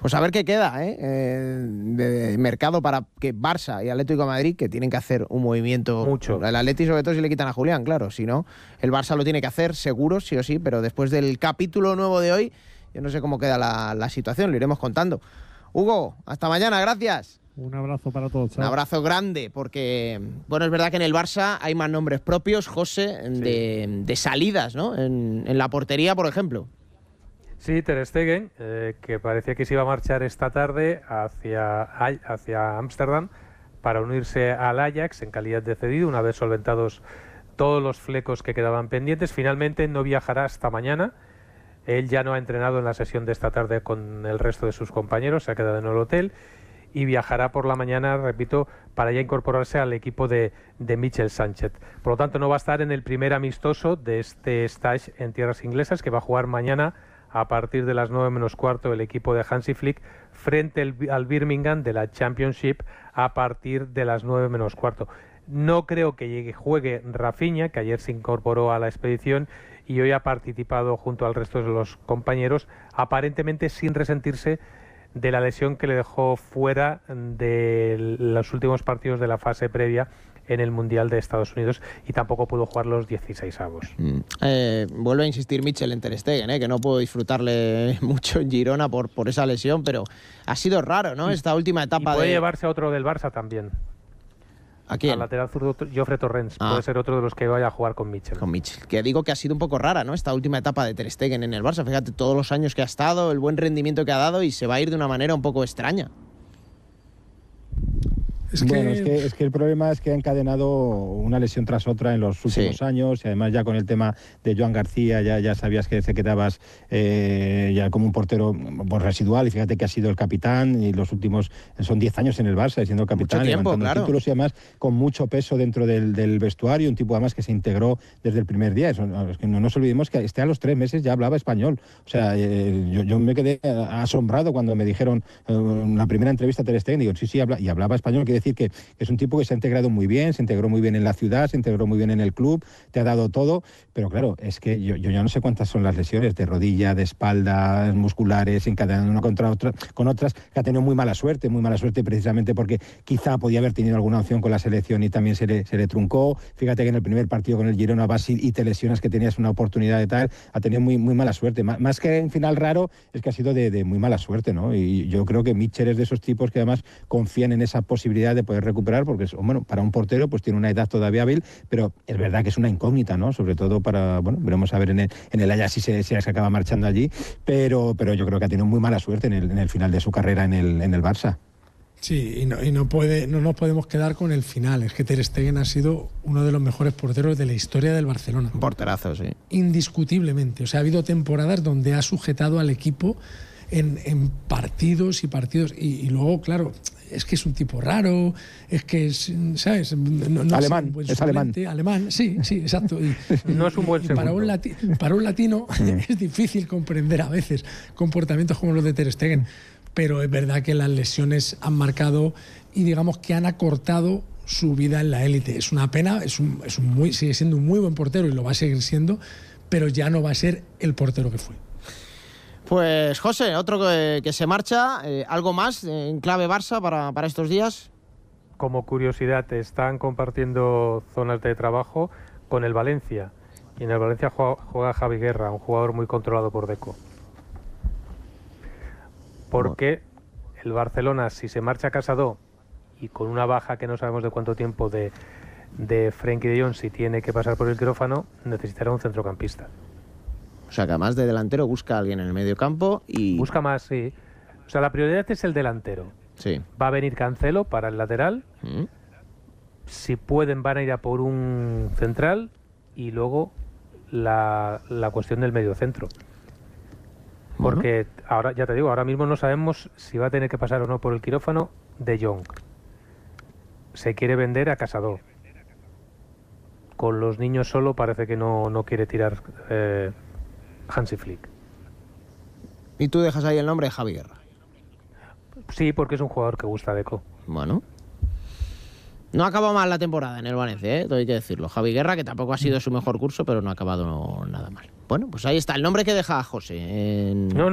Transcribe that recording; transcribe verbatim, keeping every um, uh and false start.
Pues a ver qué queda, ¿eh? eh de mercado para que Barça y Atlético de Madrid, que tienen que hacer un movimiento. Mucho. El Atleti sobre todo si le quitan a Julián, claro. Si no, el Barça lo tiene que hacer seguro, sí o sí, pero después del capítulo nuevo de hoy, yo no sé cómo queda la, la situación, lo iremos contando. Hugo, hasta mañana, gracias. Un abrazo para todos. Chao. Un abrazo grande, porque, bueno, es verdad que en el Barça hay más nombres propios, José, de, sí. de salidas, ¿no? En, en la portería, por ejemplo. Sí, Ter Stegen, eh, que parecía que se iba a marchar esta tarde hacia hacia Ámsterdam para unirse al Ajax en calidad de cedido, una vez solventados todos los flecos que quedaban pendientes. Finalmente no viajará hasta mañana. Él ya no ha entrenado en la sesión de esta tarde con el resto de sus compañeros, se ha quedado en el hotel y viajará por la mañana, repito, para ya incorporarse al equipo de, de Michel Sánchez. Por lo tanto, no va a estar en el primer amistoso de este stage en tierras inglesas, que va a jugar mañana a partir de las nueve menos cuarto el equipo de Hansi Flick frente el, al Birmingham de la Championship a partir de las nueve menos cuarto. No creo que llegue, juegue Rafinha, que ayer se incorporó a la expedición y hoy ha participado junto al resto de los compañeros, aparentemente sin resentirse de la lesión que le dejó fuera de los últimos partidos de la fase previa en el Mundial de Estados Unidos, y tampoco pudo jugar los dieciseisavos. Mm. Eh, vuelve a insistir Michel en Ter Stegen, eh, que no puedo disfrutarle mucho en Girona por, por esa lesión, pero ha sido raro, ¿no? Esta última etapa y puede de... llevarse a otro del Barça también. ¿A quién? Al lateral zurdo, Jofre Torrens. Ah. Puede ser otro de los que vaya a jugar con Michel. Con Michel. Que digo que ha sido un poco rara, ¿no? Esta última etapa de Ter Stegen en el Barça. Fíjate, todos los años que ha estado, el buen rendimiento que ha dado, y se va a ir de una manera un poco extraña. Es bueno, que... Es, que, es que el problema es que ha encadenado una lesión tras otra en los últimos sí. años, y además ya con el tema de Joan García ya, ya sabías que te quedabas eh, ya como un portero pues, residual, y fíjate que ha sido el capitán, y los últimos son diez años en el Barça siendo capitán, mucho tiempo, levantando claro. títulos, y además con mucho peso dentro del, del vestuario, un tipo además que se integró desde el primer día. Eso, es que no nos olvidemos que este a los tres meses ya hablaba español. O sea, eh, yo, yo me quedé asombrado cuando me dijeron eh, en la primera entrevista a Ter Stegen, digo, sí, sí, habla, y hablaba español, quiere decir que, que es un tipo que se ha integrado muy bien, se integró muy bien en la ciudad, se integró muy bien en el club, te ha dado todo, pero claro, es que yo, yo ya no sé cuántas son las lesiones de rodilla, de espalda, musculares, encadenando una contra otra, con otras, que ha tenido muy mala suerte, muy mala suerte precisamente porque quizá podía haber tenido alguna opción con la selección y también se le, se le truncó. Fíjate que en el primer partido con el Girona vas y, y te lesionas, que tenías una oportunidad de tal, ha tenido muy, muy mala suerte. Más, más que en final raro, es que ha sido de, de muy mala suerte, ¿no? Y yo creo que Michel es de esos tipos que además confían en esa posibilidad de poder recuperar, porque bueno, para un portero pues tiene una edad todavía hábil, pero es verdad que es una incógnita, ¿no? Sobre todo para, bueno, veremos a ver en el, en el Ajax si se, si se acaba marchando allí, pero, pero yo creo que ha tenido muy mala suerte en el, en el final de su carrera en el, en el Barça. Sí, y, no, y no, puede, no nos podemos quedar con el final. Es que Ter Stegen ha sido uno de los mejores porteros de la historia del Barcelona. Un porterazo, sí. Indiscutiblemente. O sea, ha habido temporadas donde ha sujetado al equipo en, en partidos y partidos. Y, y luego, claro, es que es un tipo raro, es que es, ¿sabes? No, no alemán, es, un es alemán. Alemán, sí, sí, exacto. Y, no es un buen segundo. Para un, lati, para un latino es difícil comprender a veces comportamientos como los de Ter Stegen. Pero es verdad que las lesiones han marcado y digamos que han acortado su vida en la élite. Es una pena, es un, es un muy, sigue siendo un muy buen portero y lo va a seguir siendo, pero ya no va a ser el portero que fue. Pues José, otro que, que se marcha, eh, ¿algo más en clave Barça para, para estos días? Como curiosidad, están compartiendo zonas de trabajo con el Valencia, y en el Valencia juega, juega Javi Guerra, un jugador muy controlado por Deco. Porque el Barcelona, si se marcha Casado y con una baja que no sabemos de cuánto tiempo de, de Frenkie de Jong, si tiene que pasar por el quirófano, necesitará un centrocampista. O sea, que además de delantero busca a alguien en el medio campo y... Busca más, sí. O sea, la prioridad es el delantero. Sí. Va a venir Cancelo para el lateral. ¿Mm? Si pueden, van a ir a por un central. Y luego la, la cuestión del medio centro. Porque bueno, ahora ya te digo, ahora mismo no sabemos si va a tener que pasar o no por el quirófano de Jong. Se quiere vender a Casado. Con los niños solo parece que no, no quiere tirar eh, Hansi Flick. ¿Y tú dejas ahí el nombre de Javi Guerra? Sí, porque es un jugador que gusta a Deco. Bueno. No ha acabado mal la temporada en el Valencia, ¿eh? Todo hay que decirlo. Javi Guerra, que tampoco ha sido su mejor curso, pero no ha acabado nada mal. Bueno, pues ahí está el nombre que deja José. En... No, no.